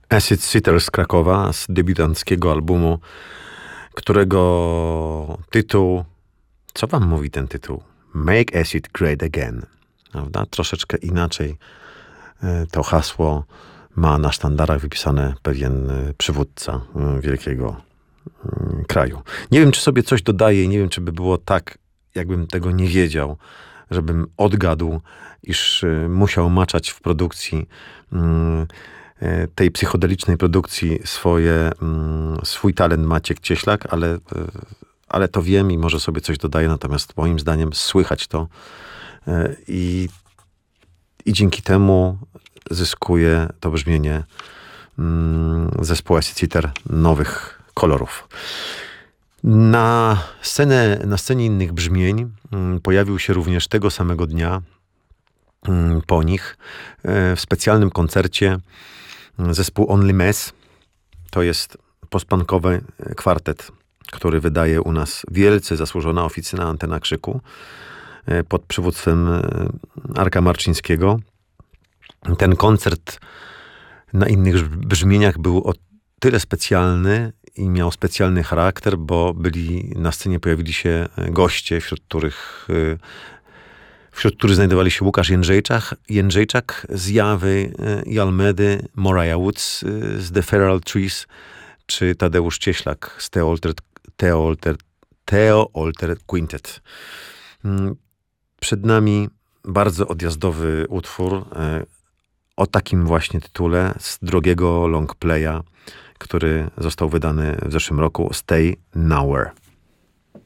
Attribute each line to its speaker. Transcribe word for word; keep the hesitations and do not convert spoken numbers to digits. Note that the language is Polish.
Speaker 1: Acid Sitter z Krakowa, z debiutanckiego albumu, którego tytuł, co wam mówi ten tytuł? Make Acid Great Again. Prawda? Troszeczkę inaczej to hasło ma na sztandarach wypisane pewien przywódca wielkiego kraju. Nie wiem, czy sobie coś dodaję, nie wiem, czy by było tak, jakbym tego nie wiedział, żebym odgadł, iż musiał maczać w produkcji, tej psychodelicznej produkcji swoje, swój talent Maciek Cieślak, ale, ale to wiem i może sobie coś dodaję, natomiast moim zdaniem słychać to i, i dzięki temu zyskuje to brzmienie zespołu Acid Sitter nowych kolorów. Na, scenę, na scenie innych brzmień pojawił się również tego samego dnia po nich w specjalnym koncercie zespół Only Mess. To jest postpunkowy kwartet, który wydaje u nas wielce zasłużona oficyna Antena Krzyku pod przywództwem Arka Marczyńskiego. Ten koncert na innych brzmieniach był o tyle specjalny i miał specjalny charakter, bo byli na scenie, pojawili się goście, wśród których wśród których znajdowali się Łukasz Jędrzejczak, Jędrzejczak z Jawy i Almedy, Mariah Woods z The Feral Trees, czy Tadeusz Cieślak z Theo Alter, Theo Alter, Theo Alter Quintet. Przed nami bardzo odjazdowy utwór o takim właśnie tytule z drogiego longplaya, który został wydany w zeszłym roku, Stay Nowhere.